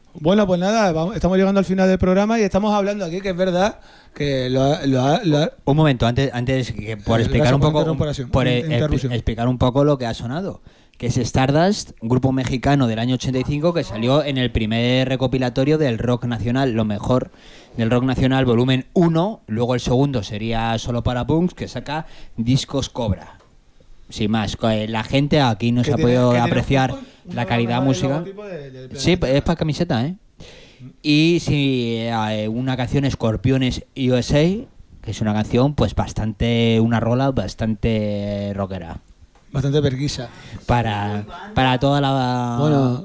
Bueno, pues nada, estamos llegando al final del programa y estamos hablando aquí, que es verdad que Un momento, antes que por explicar un poco, explicar un poco lo que ha sonado, que es Stardust, un grupo mexicano del año 85 que salió en el primer recopilatorio del rock nacional, lo mejor del rock nacional, volumen 1, luego el segundo sería Solo para Punks, que saca Discos Cobra. Sin más, la gente aquí no se ha podido apreciar la calidad musical. Sí, es para camiseta, ¿eh? Y sí, una canción Escorpiones USA, que es una canción pues una rola bastante rockera. Bastante perguisa. Para toda la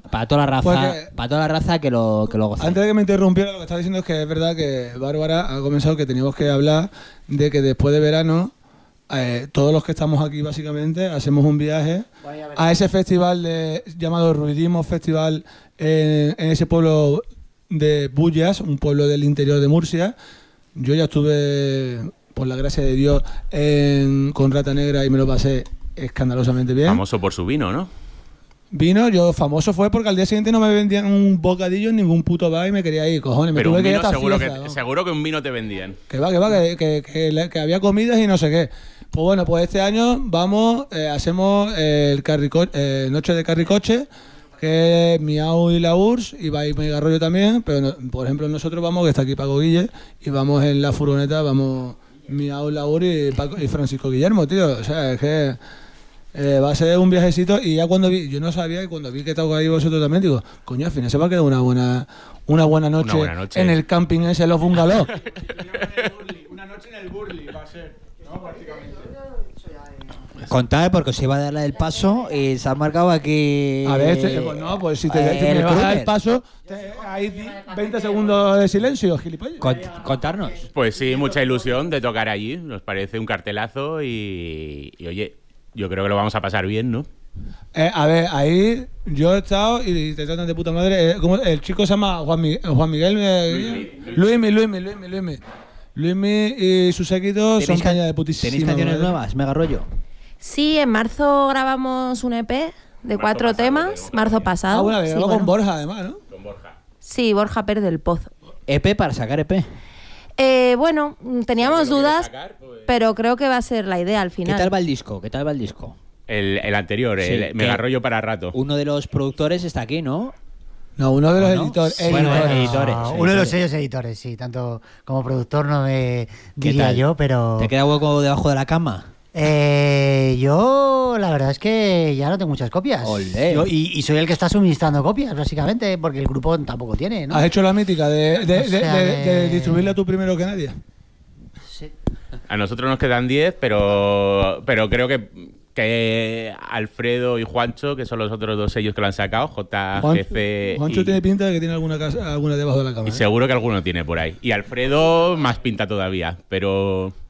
raza que lo goce. Antes de que me interrumpiera, lo que estaba diciendo es que es verdad que Bárbara ha comenzado que teníamos que hablar de que después de verano todos los que estamos aquí básicamente hacemos un viaje a ese festival llamado Ruidismo Festival en ese pueblo de Bullas, un pueblo del interior de Murcia. Yo ya estuve, por la gracia de Dios, con Rata Negra y me lo pasé escandalosamente bien. Famoso por su vino, ¿no? Vino, yo famoso fue porque al día siguiente no me vendían un bocadillo en ningún puto bar y me quería ir, cojones. Pero me tuve un vino que ir seguro que un vino te vendían. Que había comidas y no sé qué. Pues bueno, pues este año vamos, hacemos Noche de Carricoche, que es Miau y la URSS, y va a ir Mega Rollo también, pero no, por ejemplo nosotros vamos, que está aquí Paco Guille, y vamos en la furgoneta, vamos Miau, la URSS y Francisco Guillermo, tío. O sea, es que va a ser un viajecito. Y ya cuando vi, yo no sabía, y cuando vi que estaba ahí vosotros también, digo, coño, al final se va a quedar una buena noche en el camping ese, en los bungalows. Una noche en el Burley va a ser, ¿no? Prácticamente. Contad, porque os iba a darle el paso y se ha marcado aquí. A ver, pues si te me vas a dar el paso, hay 20 segundos de silencio, gilipollas. Contarnos. Pues sí, mucha ilusión de tocar allí. Nos parece un cartelazo y oye, yo creo que lo vamos a pasar bien, ¿no? A ver, ahí yo he estado y te tratan de puta madre. El chico se llama Juan Miguel. Luismi y sus seguidos son caña de putísima. ¿Tenéis canciones nuevas, Mega Rollo? Sí, en marzo grabamos un EP de 4 temas, marzo pasado. Bueno, sí, con Borja además, ¿no? Con Borja. Sí, Borja Pérez del Pozo. EP para sacar EP. Bueno, teníamos dudas, pero creo que va a ser la idea al final. ¿Qué tal va el disco? El anterior, sí, el Mega Rollo para rato. Uno de los productores está aquí, ¿no? No, uno de los editores. Editores. Uno de los sellos editores, sí. Tanto como productor no me diría yo, pero... ¿Te queda hueco debajo de la cama? Yo la verdad es que ya no tengo muchas copias. Y soy el que está suministrando copias, básicamente, porque el grupo tampoco tiene, ¿no? ¿Has hecho la mítica de distribuirla tú primero que nadie? Sí. A nosotros nos quedan 10, pero creo que Alfredo y Juancho, que son los otros dos sellos que lo han sacado, JGC. Juancho tiene pinta de que tiene alguna debajo de la cama. Y seguro que alguno tiene por ahí. Y Alfredo más pinta todavía, pero